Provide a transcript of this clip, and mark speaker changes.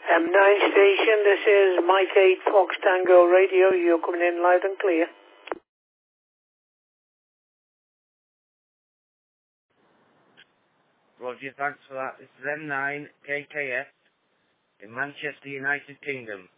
Speaker 1: M9 station, this is Mike 8 Fox Tango Radio. You're coming in loud and clear.
Speaker 2: Roger, thanks for that. This is M9 KKS in Manchester, United Kingdom.